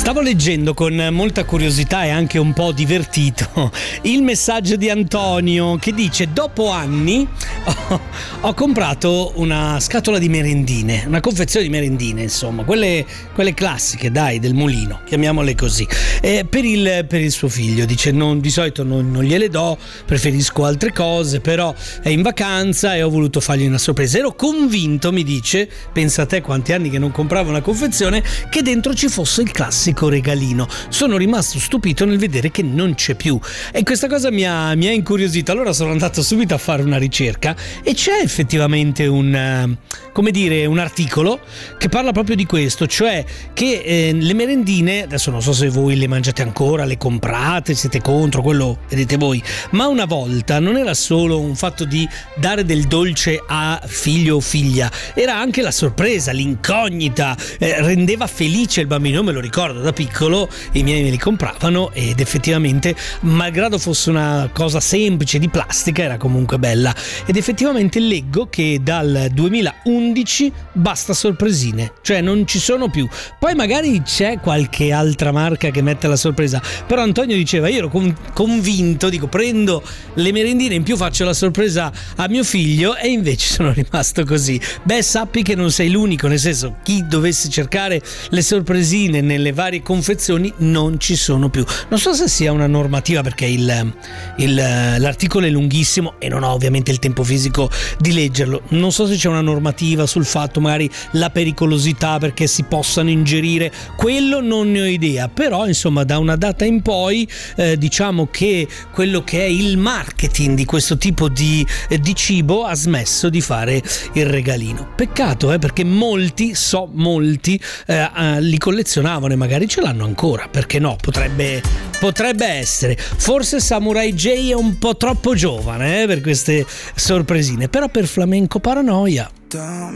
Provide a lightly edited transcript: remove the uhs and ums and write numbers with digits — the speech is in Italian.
Stavo leggendo con molta curiosità e anche un po' divertito il messaggio di Antonio che dice: dopo anni ho comprato una scatola di merendine, una confezione di merendine, insomma, quelle classiche, dai, del mulino, chiamiamole così, per il suo figlio. Dice: di solito non gliele do, preferisco altre cose, però è in vacanza e ho voluto fargli una sorpresa. Ero convinto, mi dice, pensa a te quanti anni che non compravo una confezione, che dentro ci fosse il classico regalino. Sono rimasto stupito nel vedere che non c'è più, e questa cosa mi ha incuriosito. Allora sono andato subito a fare una ricerca e c'è effettivamente un articolo che parla proprio di questo, cioè che le merendine, adesso non so se voi le mangiate ancora, le comprate, siete contro, quello vedete voi, ma una volta non era solo un fatto di dare del dolce a figlio o figlia, era anche la sorpresa, l'incognita, rendeva felice il bambino. Io me lo ricordo da piccolo, i miei me li compravano ed effettivamente, malgrado fosse una cosa semplice di plastica, era comunque bella. Ed effettivamente leggo che dal 2011 basta sorpresine, cioè non ci sono più. Poi magari c'è qualche altra marca che mette la sorpresa, però Antonio diceva: io ero convinto, dico, prendo le merendine in più, faccio la sorpresa a mio figlio, e invece sono rimasto così. Beh, sappi che non sei l'unico, nel senso, chi dovesse cercare le sorpresine nelle varie confezioni non ci sono più. Non so se sia una normativa, perché l'articolo è lunghissimo e non ho ovviamente il tempo fisico di leggerlo. Non so se c'è una normativa sul fatto, magari la pericolosità perché si possano ingerire, quello non ne ho idea, però insomma da una data in poi diciamo che quello che è il marketing di questo tipo di cibo ha smesso di fare il regalino. Peccato, perché molti li collezionavano e magari ce l'hanno ancora, perché no, potrebbe essere. Forse Samurai J è un po' troppo giovane per queste sorpresine, però per Flamenco Paranoia